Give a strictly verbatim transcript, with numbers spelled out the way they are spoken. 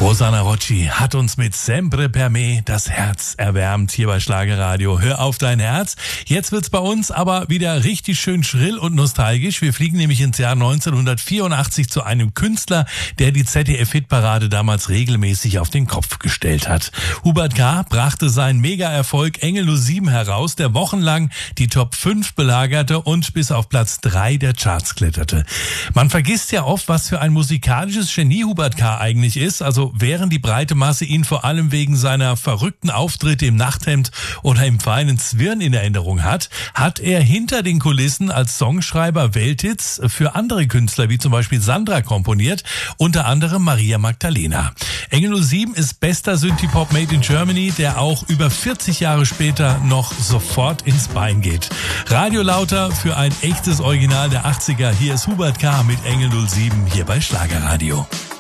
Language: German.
Rosanna Rocci hat uns mit Sempre per me das Herz erwärmt hier bei Schlagerradio. Hör auf dein Herz. Jetzt wird's bei uns aber wieder richtig schön schrill und nostalgisch. Wir fliegen nämlich ins Jahr neunzehnhundertvierundachtzig zu einem Künstler, der die Z D F-Hitparade damals regelmäßig auf den Kopf gestellt hat. Hubert K. brachte seinen Mega-Erfolg Engel null sieben heraus, der wochenlang die Top fünf belagerte und bis auf Platz drei der Charts kletterte. Man vergisst ja oft, was für ein musikalisches Genie Hubert K. eigentlich ist. Also während die breite Masse ihn vor allem wegen seiner verrückten Auftritte im Nachthemd oder im feinen Zwirn in Erinnerung hat, hat er hinter den Kulissen als Songschreiber Welthits für andere Künstler wie zum Beispiel Sandra komponiert, unter anderem Maria Magdalena. Engel null sieben ist bester Synthie-Pop made in Germany, der auch über vierzig Jahre später noch sofort ins Bein geht. Radio lauter für ein echtes Original der achtziger. Hier ist Hubert K. mit Engel null sieben hier bei Schlagerradio.